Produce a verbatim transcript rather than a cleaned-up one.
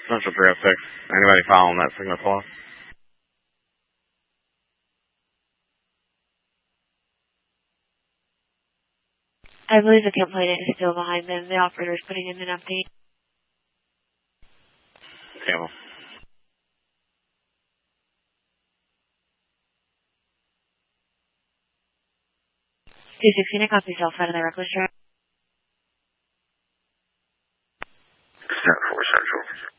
Central three oh six. Anybody following that signal call? I believe the complainant is still behind them. The operator is putting in an update. Okay, well. two sixteen, I copy yourself out of the reckless drive.